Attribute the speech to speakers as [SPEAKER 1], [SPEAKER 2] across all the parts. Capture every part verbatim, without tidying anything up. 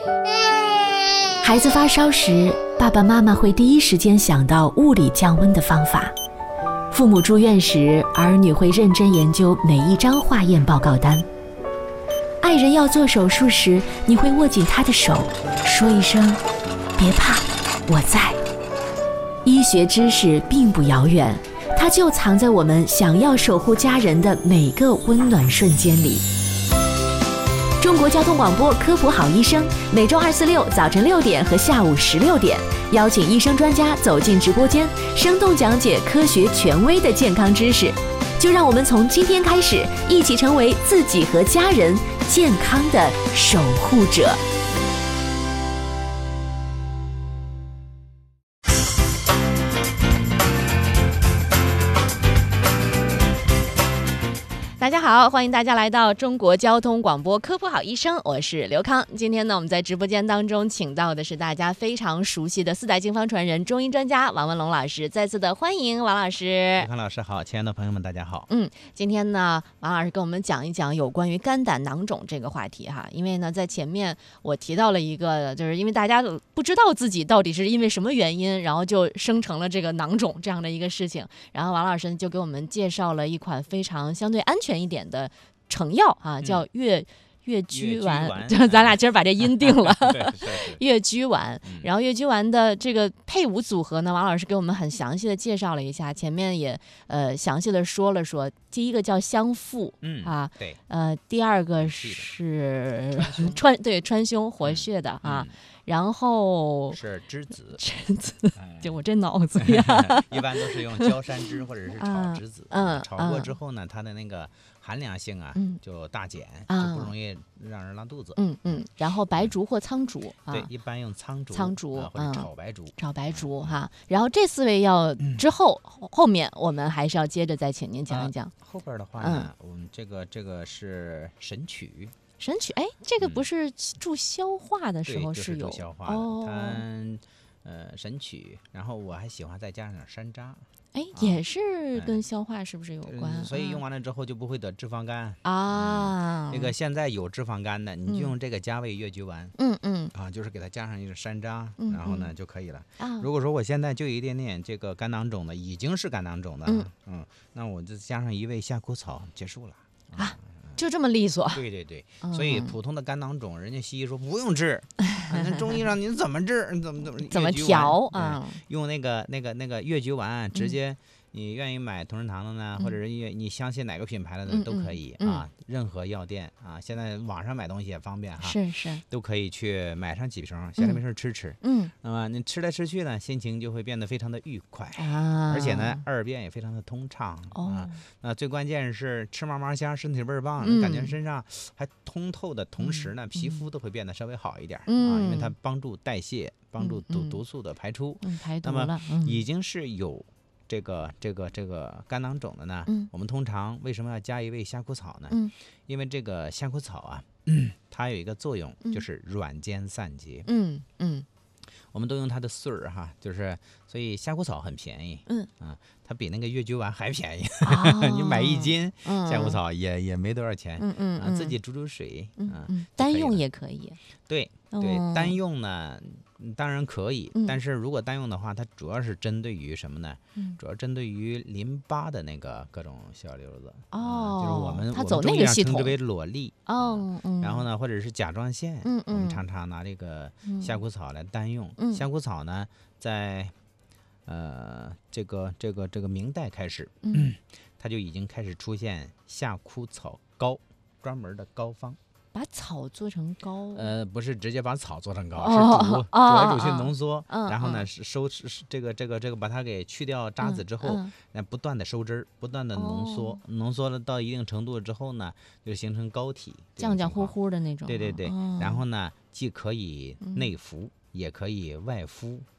[SPEAKER 1] 孩子发烧时，爸爸妈妈会第一时间想到物理降温的方法。父母住院时，儿女会认真研究每一张化验报告单。爱人要做手术时，你会握紧他的手，说一声别怕，我在。医学知识并不遥远，它就藏在我们想要守护家人的每个温暖瞬间里。中国交通广播科普好医生，每周二、四、六早晨六点和下午十六点，邀请医生专家走进直播间，生动讲解科学权威的健康知识。就让我们从今天开始，一起成为自己和家人健康的守护者。大家好，欢迎大家来到中国交通广播科普好医生，我是刘康。今天呢，我们在直播间当中请到的是大家非常熟悉的四代经方传人、中医专家王文龙老师，再次的欢迎王老师。
[SPEAKER 2] 刘康老师好，亲爱的朋友们大家好。
[SPEAKER 1] 嗯，今天呢，王老师跟我们讲一讲有关于肝胆囊肿这个话题哈。因为呢，在前面我提到了一个，就是因为大家不知道自己到底是因为什么原因，然后就生成了这个囊肿这样的一个事情。然后王老师就给我们介绍了一款非常相对安全一点的成药啊，叫越越居丸，就咱俩今儿把这音定了。越居丸，然后越居丸的这个配伍组合呢，王老师给我们很详细的介绍了一下，前面也呃详细的说了说，第一个叫香附，
[SPEAKER 2] 嗯
[SPEAKER 1] 啊，
[SPEAKER 2] 对，
[SPEAKER 1] 呃，第二个是川对川芎活血的啊。
[SPEAKER 2] 嗯
[SPEAKER 1] 然后
[SPEAKER 2] 是栀子，
[SPEAKER 1] 栀子，就我这脑子呀，
[SPEAKER 2] 一般都是用焦山栀或者是炒栀子，
[SPEAKER 1] 嗯，
[SPEAKER 2] 炒过之后呢，它的那个寒凉性啊就大减，就不容易让人拉肚子。
[SPEAKER 1] 嗯嗯，然后白术或苍术，
[SPEAKER 2] 对，一般用苍术，
[SPEAKER 1] 苍术
[SPEAKER 2] 或者炒白术，
[SPEAKER 1] 炒白术哈。然后这四味药之后，后面我们还是要接着再请您讲一讲。
[SPEAKER 2] 后边的话呢，我们这个这个是神曲。
[SPEAKER 1] 神曲，哎，这个不是助消化的时候是有，
[SPEAKER 2] 嗯、助消化的，
[SPEAKER 1] 哦、
[SPEAKER 2] 它呃神曲，然然后我还喜欢再加上点山楂，
[SPEAKER 1] 哎，也是跟消化是不是有关？
[SPEAKER 2] 嗯、所以用完了之后就不会得脂肪肝
[SPEAKER 1] 啊。
[SPEAKER 2] 这、嗯、个现在有脂肪肝的，你就用这个加味越菊丸，
[SPEAKER 1] 嗯嗯，
[SPEAKER 2] 啊，就是给它加上一个山楂，
[SPEAKER 1] 嗯、
[SPEAKER 2] 然后呢就可以了。
[SPEAKER 1] 啊，
[SPEAKER 2] 如果说我现在就有一点点这个肝囊肿的，已经是肝囊肿的，嗯嗯，那我就加上一味夏枯草结束了
[SPEAKER 1] 啊。就这么利索？
[SPEAKER 2] 对对对，所以普通的肝囊肿，人家西医说不用治，那中医让你怎么治？怎么怎么
[SPEAKER 1] 怎么调啊？
[SPEAKER 2] 用那个那个那个越菊丸，直接你愿意买同仁堂的呢，
[SPEAKER 1] 嗯、
[SPEAKER 2] 或者是你相信哪个品牌的
[SPEAKER 1] 嗯、
[SPEAKER 2] 都可以、
[SPEAKER 1] 嗯、
[SPEAKER 2] 啊，任何药店啊，现在网上买东西也方便哈，
[SPEAKER 1] 是是，
[SPEAKER 2] 都可以去买上几瓶，闲着没事吃吃。
[SPEAKER 1] 嗯，
[SPEAKER 2] 那么你吃来吃去呢，心情就会变得非常的愉快
[SPEAKER 1] 啊，
[SPEAKER 2] 而且呢，二便也非常的通畅、
[SPEAKER 1] 哦、
[SPEAKER 2] 啊。那最关键是吃嘛嘛香，身体倍儿棒，
[SPEAKER 1] 嗯、
[SPEAKER 2] 感觉身上还通透的同时呢，
[SPEAKER 1] 嗯、
[SPEAKER 2] 皮肤都会变得稍微好一点、
[SPEAKER 1] 嗯、
[SPEAKER 2] 啊，因为它帮助代谢，帮助毒、嗯、毒素的排出。
[SPEAKER 1] 嗯，排毒
[SPEAKER 2] 了。
[SPEAKER 1] 那
[SPEAKER 2] 么已经是有这个这个这个肝囊肿的呢、
[SPEAKER 1] 嗯，
[SPEAKER 2] 我们通常为什么要加一味夏枯草呢？
[SPEAKER 1] 嗯，
[SPEAKER 2] 因为这个夏枯草啊，嗯、它有一个作用，
[SPEAKER 1] 嗯、
[SPEAKER 2] 就是软坚散结。
[SPEAKER 1] 嗯嗯。
[SPEAKER 2] 我们都用它的穗儿哈，就是所以夏枯草很便宜，
[SPEAKER 1] 嗯
[SPEAKER 2] 啊，它比那个越菊丸还便宜，
[SPEAKER 1] 哦、
[SPEAKER 2] 你买一斤夏枯草也、嗯、也没多少钱，
[SPEAKER 1] 嗯嗯，
[SPEAKER 2] 啊，自己煮煮水，
[SPEAKER 1] 嗯
[SPEAKER 2] 啊，
[SPEAKER 1] 嗯，单用也可以，
[SPEAKER 2] 对对、
[SPEAKER 1] 哦，
[SPEAKER 2] 单用呢当然可以、
[SPEAKER 1] 嗯，
[SPEAKER 2] 但是如果单用的话，它主要是针对于什么呢？
[SPEAKER 1] 嗯、
[SPEAKER 2] 主要针对于淋巴的那个各种小瘤子，
[SPEAKER 1] 哦，
[SPEAKER 2] 啊、就是我们
[SPEAKER 1] 它走那个系统，
[SPEAKER 2] 称之为裸粒，
[SPEAKER 1] 哦、
[SPEAKER 2] 嗯，然后呢，或者是甲状腺，
[SPEAKER 1] 嗯嗯，
[SPEAKER 2] 我们常常拿这个夏枯草来单用，
[SPEAKER 1] 嗯、
[SPEAKER 2] 夏枯草呢。在，呃，这个这个这个明代开始，
[SPEAKER 1] 嗯，
[SPEAKER 2] 它就已经开始出现夏枯草膏，专门的膏方。
[SPEAKER 1] 把草做成膏？
[SPEAKER 2] 呃，不是直接把草做成膏，
[SPEAKER 1] 哦、
[SPEAKER 2] 是煮、
[SPEAKER 1] 哦、
[SPEAKER 2] 煮来煮去浓缩，
[SPEAKER 1] 哦、
[SPEAKER 2] 然后呢是收这个这个这个把它给去掉渣子之后，那、
[SPEAKER 1] 嗯、
[SPEAKER 2] 不断的收汁儿，不断的浓缩，
[SPEAKER 1] 哦、
[SPEAKER 2] 浓缩了到一定程度之后呢，就形成膏体，
[SPEAKER 1] 浆浆糊糊的那种。
[SPEAKER 2] 对对对，
[SPEAKER 1] 哦、
[SPEAKER 2] 然后呢，既可以内服。嗯也可以外敷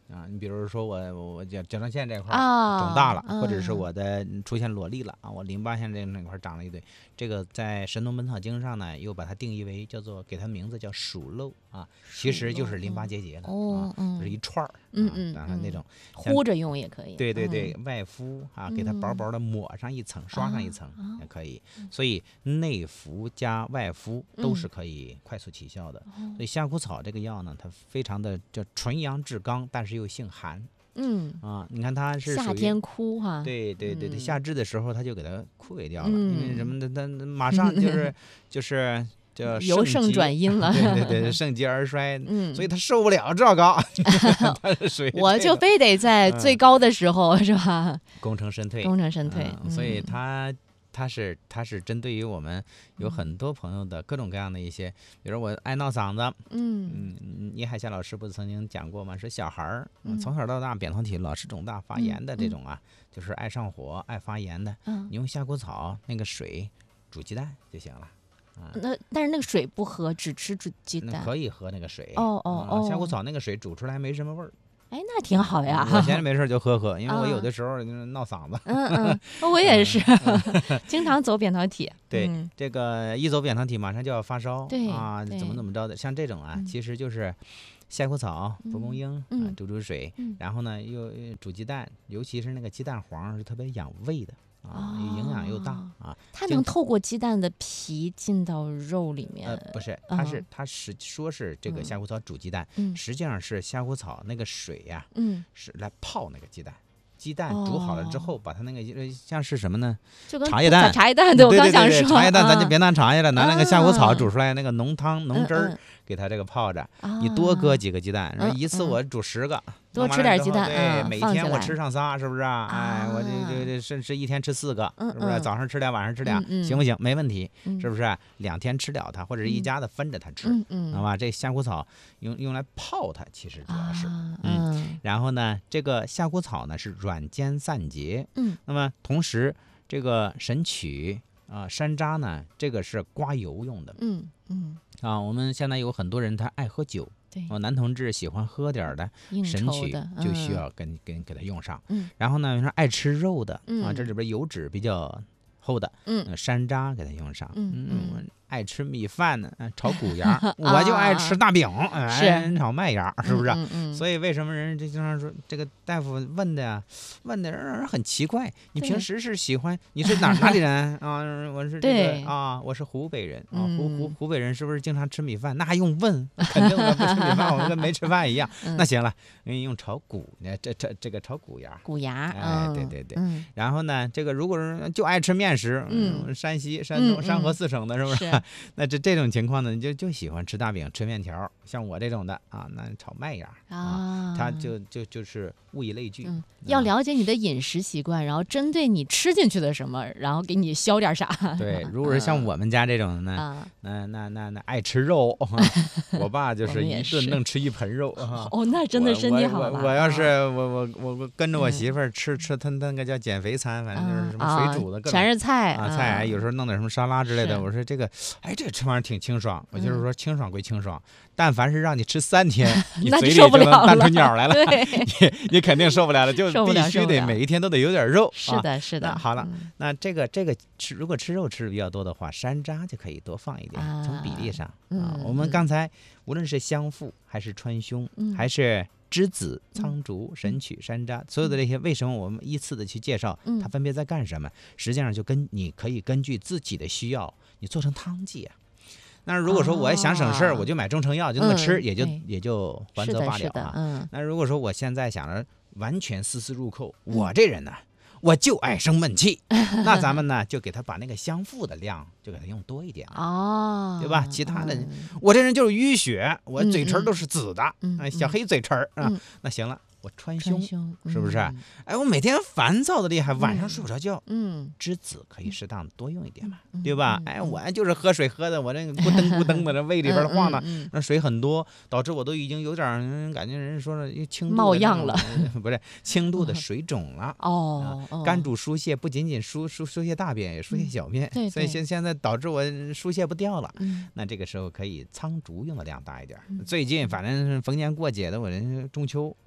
[SPEAKER 2] 啊，你比如说我我甲甲状腺这块
[SPEAKER 1] 啊
[SPEAKER 2] 肿大了，
[SPEAKER 1] 嗯
[SPEAKER 2] 或者是我的出现裸粒了啊，我淋巴腺这那块长了一堆，这个在《神农本草经》上呢，又把它定义为叫做给它名字叫鼠漏啊，其实就是淋巴结节了啊，
[SPEAKER 1] 哦嗯
[SPEAKER 2] 就是一串儿，
[SPEAKER 1] 嗯嗯
[SPEAKER 2] 然后那种
[SPEAKER 1] 糊着用也可以。
[SPEAKER 2] 对对对，
[SPEAKER 1] 嗯
[SPEAKER 2] 外敷啊，给它薄薄的抹上一层，刷上一层
[SPEAKER 1] 啊
[SPEAKER 2] 也可以。所以内服加外敷都是可以快速起效的。
[SPEAKER 1] 嗯
[SPEAKER 2] 所以夏枯草这个药呢，它非常的叫纯阳治刚，但是又性寒
[SPEAKER 1] 嗯，
[SPEAKER 2] 啊。你看它是属于
[SPEAKER 1] 夏天枯哈。
[SPEAKER 2] 对对对对，
[SPEAKER 1] 嗯
[SPEAKER 2] 夏至的时候它就给它枯萎掉了，
[SPEAKER 1] 嗯
[SPEAKER 2] 因为什么呢？它它马上就是就是叫
[SPEAKER 1] 由盛
[SPEAKER 2] 极
[SPEAKER 1] 转阴了。
[SPEAKER 2] 对对对，盛极而衰，
[SPEAKER 1] 嗯
[SPEAKER 2] 所以它受不了这高，它是属于
[SPEAKER 1] 我就
[SPEAKER 2] 这种
[SPEAKER 1] 非得在最高的时候、是吧？
[SPEAKER 2] 功成身退，
[SPEAKER 1] 功成身退。
[SPEAKER 2] 嗯所以
[SPEAKER 1] 嗯
[SPEAKER 2] 它它是它是针对于我们有很多朋友的各种各样的一些，比如我爱闹嗓子，
[SPEAKER 1] 嗯
[SPEAKER 2] 嗯，倪海霞老师不是曾经讲过吗？说小孩儿、
[SPEAKER 1] 嗯
[SPEAKER 2] 从小到大扁桃体老是肿大发炎的这种啊，就是爱上火、爱发炎的，
[SPEAKER 1] 嗯
[SPEAKER 2] 你用夏枯草那个水煮鸡蛋就行了。
[SPEAKER 1] 那但是那个水不喝，只吃煮鸡蛋。
[SPEAKER 2] 那可以喝那个水
[SPEAKER 1] 哦哦哦
[SPEAKER 2] 啊夏枯草那个水煮出来没什么味儿。
[SPEAKER 1] 哎，那挺好呀。
[SPEAKER 2] 我闲着没事就喝喝，因为我有
[SPEAKER 1] 啊
[SPEAKER 2] 的时候闹嗓子。
[SPEAKER 1] 嗯嗯，我也是，经常走扁桃体。
[SPEAKER 2] 对，
[SPEAKER 1] 嗯
[SPEAKER 2] 这个一走扁桃体马上就要发烧
[SPEAKER 1] 对
[SPEAKER 2] 啊，
[SPEAKER 1] 对
[SPEAKER 2] 怎么怎么着的，像这种啊，
[SPEAKER 1] 嗯
[SPEAKER 2] 其实就是夏枯草、蒲公英啊
[SPEAKER 1] 嗯
[SPEAKER 2] 煮煮水，
[SPEAKER 1] 嗯
[SPEAKER 2] 然后呢又又煮鸡蛋，尤其是那个鸡蛋黄是特别养胃的啊，又营养又大
[SPEAKER 1] 哦
[SPEAKER 2] 啊。
[SPEAKER 1] 它
[SPEAKER 2] 经
[SPEAKER 1] 能透过鸡蛋的皮进到肉里面。
[SPEAKER 2] 呃，不是，它是
[SPEAKER 1] 嗯
[SPEAKER 2] 它是说是这个
[SPEAKER 1] 嗯
[SPEAKER 2] 夏枯草煮鸡蛋，
[SPEAKER 1] 嗯
[SPEAKER 2] 实际上是夏枯草那个水呀
[SPEAKER 1] 嗯，
[SPEAKER 2] 是来泡那个鸡蛋。鸡蛋煮好了之后，把它那个呃像是什么呢？
[SPEAKER 1] 就跟
[SPEAKER 2] 茶叶蛋
[SPEAKER 1] 茶叶蛋，对我
[SPEAKER 2] 对
[SPEAKER 1] 刚想说，
[SPEAKER 2] 对对对，茶叶蛋咱就
[SPEAKER 1] 啊
[SPEAKER 2] 别拿茶叶了，拿那个夏枯草
[SPEAKER 1] 啊
[SPEAKER 2] 煮出来那个浓汤浓汁儿
[SPEAKER 1] 嗯，
[SPEAKER 2] 给它这个泡着。
[SPEAKER 1] 嗯
[SPEAKER 2] 你多搁
[SPEAKER 1] 啊
[SPEAKER 2] 几个鸡蛋，
[SPEAKER 1] 嗯
[SPEAKER 2] 说一次我煮十个，
[SPEAKER 1] 多
[SPEAKER 2] 弄完了之后
[SPEAKER 1] 吃点鸡蛋
[SPEAKER 2] 对，
[SPEAKER 1] 嗯
[SPEAKER 2] 每
[SPEAKER 1] 放起来
[SPEAKER 2] 天我吃上仨，是不是啊？哎，我这
[SPEAKER 1] 啊
[SPEAKER 2] 这这甚至一天吃四个，
[SPEAKER 1] 嗯
[SPEAKER 2] 是不是？
[SPEAKER 1] 嗯
[SPEAKER 2] 早上吃俩，晚上吃俩
[SPEAKER 1] 嗯，嗯
[SPEAKER 2] 行不行？没问题，
[SPEAKER 1] 嗯
[SPEAKER 2] 是不是？两天吃了它，或者是一
[SPEAKER 1] 嗯
[SPEAKER 2] 家子分着它吃，
[SPEAKER 1] 嗯嗯，
[SPEAKER 2] 知道吧？这夏枯草用用来泡它，其实主要是。
[SPEAKER 1] 啊
[SPEAKER 2] 嗯
[SPEAKER 1] 嗯
[SPEAKER 2] 然后呢，这个夏枯草呢是软坚散结，
[SPEAKER 1] 嗯
[SPEAKER 2] 那么同时这个神曲啊、山楂呢，这个是刮油用的
[SPEAKER 1] 嗯嗯，
[SPEAKER 2] 啊。我们现在有很多人他爱喝酒，
[SPEAKER 1] 对，
[SPEAKER 2] 哦，男同志喜欢喝点儿的
[SPEAKER 1] 应
[SPEAKER 2] 神曲
[SPEAKER 1] 酬的
[SPEAKER 2] 就需
[SPEAKER 1] 嗯
[SPEAKER 2] 要跟跟给他用上。
[SPEAKER 1] 嗯
[SPEAKER 2] 然后呢，说爱吃肉的啊，
[SPEAKER 1] 嗯
[SPEAKER 2] 这里边油脂比较厚的，
[SPEAKER 1] 嗯
[SPEAKER 2] 呃山楂给他用上。
[SPEAKER 1] 嗯
[SPEAKER 2] 嗯，
[SPEAKER 1] 嗯
[SPEAKER 2] 我爱吃米饭呢，呃炒谷芽儿，我就爱吃大饼，哎
[SPEAKER 1] 是
[SPEAKER 2] 人炒麦芽儿，是不是？
[SPEAKER 1] 嗯嗯，
[SPEAKER 2] 所以为什么人这经常说这个大夫问的呀，问的让人很奇怪。你
[SPEAKER 1] 对
[SPEAKER 2] 平时是喜欢你是哪哪里人啊？我是这
[SPEAKER 1] 对
[SPEAKER 2] 个啊，我是湖北人啊。湖湖
[SPEAKER 1] 嗯
[SPEAKER 2] 湖北人是不是经常吃米饭？那还用问？那肯定的，不吃米饭我跟没吃饭一样。
[SPEAKER 1] 嗯
[SPEAKER 2] 那行了，给你用炒谷，这这这这个炒谷芽。
[SPEAKER 1] 骨芽，
[SPEAKER 2] 哎对
[SPEAKER 1] 嗯
[SPEAKER 2] 对对
[SPEAKER 1] 嗯
[SPEAKER 2] 然后呢，这个如果是就爱吃面食，
[SPEAKER 1] 嗯
[SPEAKER 2] 山西、山
[SPEAKER 1] 嗯
[SPEAKER 2] 东、山河
[SPEAKER 1] 嗯
[SPEAKER 2] 四省的，是不是？
[SPEAKER 1] 是
[SPEAKER 2] 那这这种情况呢，你就就喜欢吃大饼、吃面条，像我这种的啊，那炒麦芽
[SPEAKER 1] 啊，
[SPEAKER 2] 它就就就是物以类聚。
[SPEAKER 1] 嗯，
[SPEAKER 2] 啊
[SPEAKER 1] 要了解你的饮食习惯，然后针对你吃进去的什么，然后给你消点啥。
[SPEAKER 2] 对，如果是像我们家这种的呢，
[SPEAKER 1] 啊，
[SPEAKER 2] 那那那那爱吃肉，我爸就
[SPEAKER 1] 我们也
[SPEAKER 2] 是一顿
[SPEAKER 1] 是
[SPEAKER 2] 能吃一盆肉啊。
[SPEAKER 1] 哦，那真的
[SPEAKER 2] 我
[SPEAKER 1] 身体好了。
[SPEAKER 2] 我我我要是
[SPEAKER 1] 啊
[SPEAKER 2] 我我我我跟着我
[SPEAKER 1] 嗯
[SPEAKER 2] 媳妇儿吃吃她那个叫减肥餐，反正就是什么
[SPEAKER 1] 啊
[SPEAKER 2] 水煮的各种
[SPEAKER 1] 全是菜
[SPEAKER 2] 啊菜，有时候弄点什么沙拉之类的。
[SPEAKER 1] 是
[SPEAKER 2] 我说这个，哎，这吃完挺清爽。我就是
[SPEAKER 1] 嗯
[SPEAKER 2] 说清爽归清爽，但凡是让你吃三天，你
[SPEAKER 1] 那
[SPEAKER 2] 嘴里
[SPEAKER 1] 就受不了
[SPEAKER 2] 就能淡出
[SPEAKER 1] 了
[SPEAKER 2] 鸟来了，
[SPEAKER 1] 对，
[SPEAKER 2] 你你肯定受不了了，就
[SPEAKER 1] 受不
[SPEAKER 2] 必须得
[SPEAKER 1] 了受不了
[SPEAKER 2] 每一天都得有点肉。啊
[SPEAKER 1] 是的，是的。
[SPEAKER 2] 那好了
[SPEAKER 1] 嗯
[SPEAKER 2] 那这个这个吃，如果吃肉吃的比较多的话，山楂就可以多放一点，从比例上啊。
[SPEAKER 1] 嗯
[SPEAKER 2] 我们
[SPEAKER 1] 嗯
[SPEAKER 2] 刚才无论是香附还是川芎，
[SPEAKER 1] 嗯
[SPEAKER 2] 还是栀子、苍竹、神曲、山楂，所有的这些，为什么我们依次的去介绍
[SPEAKER 1] 嗯
[SPEAKER 2] 它分别在干什么？实际上就跟你可以根据自己的需要，你做成汤剂啊。那如果说我也想省事儿，
[SPEAKER 1] 哦
[SPEAKER 2] 我就买中成药，就那么吃，
[SPEAKER 1] 嗯
[SPEAKER 2] 也就
[SPEAKER 1] 对
[SPEAKER 2] 也就还
[SPEAKER 1] 是的，
[SPEAKER 2] 则罢
[SPEAKER 1] 是的，
[SPEAKER 2] 了啊。
[SPEAKER 1] 嗯，
[SPEAKER 2] 那如果说我现在想着完全丝丝入扣，我这人呢，我就爱生闷气，那咱们呢就给他把那个香附的量就给他用多一点，
[SPEAKER 1] 哦，
[SPEAKER 2] 对吧？其他的
[SPEAKER 1] 嗯
[SPEAKER 2] 我这人就是淤血，我
[SPEAKER 1] 嗯嗯
[SPEAKER 2] 嘴唇都是紫的，
[SPEAKER 1] 嗯
[SPEAKER 2] 哎，小
[SPEAKER 1] 嗯
[SPEAKER 2] 黑嘴唇儿啊
[SPEAKER 1] 嗯。
[SPEAKER 2] 那行了，我川
[SPEAKER 1] 川
[SPEAKER 2] 芎，
[SPEAKER 1] 芎
[SPEAKER 2] 是不是
[SPEAKER 1] 嗯
[SPEAKER 2] 哎，我每天烦躁的厉害，晚上
[SPEAKER 1] 嗯
[SPEAKER 2] 睡不着觉。
[SPEAKER 1] 嗯，
[SPEAKER 2] 栀子可以适当多用一点嘛，
[SPEAKER 1] 嗯
[SPEAKER 2] 对吧？哎，
[SPEAKER 1] 嗯嗯
[SPEAKER 2] 我就是喝水喝的，我这个咕噔咕噔的，这胃里边晃的，
[SPEAKER 1] 嗯嗯
[SPEAKER 2] 那水很多，导致我都已经有点儿嗯感觉人说了轻度的那种
[SPEAKER 1] 冒样了，
[SPEAKER 2] 不是轻度的水肿了。
[SPEAKER 1] 哦，哦
[SPEAKER 2] 肝主疏泄，不仅仅疏疏疏泄大便，也疏泄小便，
[SPEAKER 1] 对对
[SPEAKER 2] 所以现现在导致我疏泄不掉了。
[SPEAKER 1] 嗯
[SPEAKER 2] 那这个时候可以苍竹用的量大一点儿。
[SPEAKER 1] 嗯
[SPEAKER 2] 最近反正是逢年过节的，我人中秋，
[SPEAKER 1] 嗯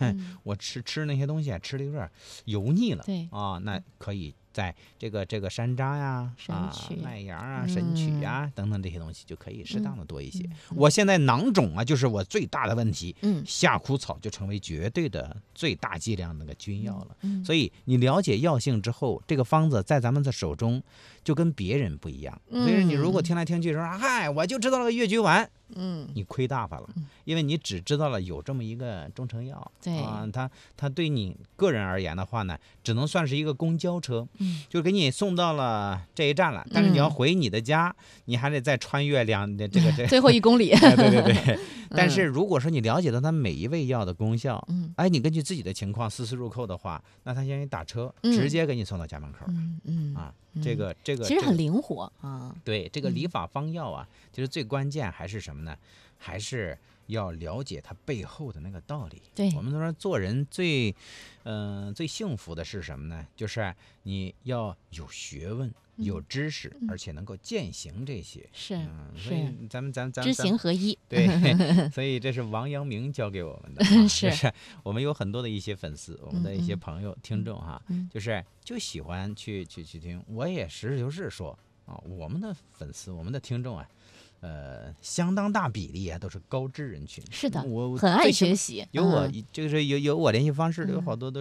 [SPEAKER 1] 嗯、
[SPEAKER 2] 我吃吃那些东西啊，吃的有点油腻了，
[SPEAKER 1] 对
[SPEAKER 2] 啊，那可以在这个这个山楂呀、啊麦芽啊、神曲呀、嗯、等等这些东西就可以适当的多一些。嗯嗯、我现在囊肿啊，就是我最大的问题，嗯，夏枯草就成为绝对的最大剂量那个君药了。嗯嗯、所以你了解药性之后，这个方子在咱们的手中就跟别人不一样。所以你如果听来听去说，嗨，我就知道了个越橘丸。嗯，你亏大发了，因为你只知道了有这么一个中成药，
[SPEAKER 1] 对
[SPEAKER 2] 啊，它它对你个人而言的话呢，只能算是一个公交车，嗯，就给你送到了这一站了，但是你要回你的家，嗯、你还得再穿越两这个这
[SPEAKER 1] 最后一公里，
[SPEAKER 2] 对对对对。但是如果说你了解到它每一味药的功效，嗯，哎，你根据自己的情况丝丝入扣的话，那他先给你打车，嗯、直接给你送到家门口，嗯嗯啊。这个这个
[SPEAKER 1] 其实很灵活啊。
[SPEAKER 2] 对，这个理法方药啊，其实最关键还是什么呢？还是要了解它背后的那个道理。
[SPEAKER 1] 对，
[SPEAKER 2] 我们都说做人最，嗯、呃，最幸福的是什么呢？就是你要有学问、有知识，嗯、而且能够践行这些。
[SPEAKER 1] 是，
[SPEAKER 2] 嗯，所以咱们咱咱
[SPEAKER 1] 知行合一。
[SPEAKER 2] 对，所以这是王阳明教给我们的。啊、是，就是我们有很多的一些粉丝，我们的一些朋友、嗯、听众哈，嗯、就是就喜欢去去去听。我也实事求是说啊，我们的粉丝，我们的听众啊。呃，相当大比例啊，都是高知人群。
[SPEAKER 1] 是的，
[SPEAKER 2] 我
[SPEAKER 1] 很爱学习。
[SPEAKER 2] 有我，嗯、就是有有我联系方式的，有好多都是。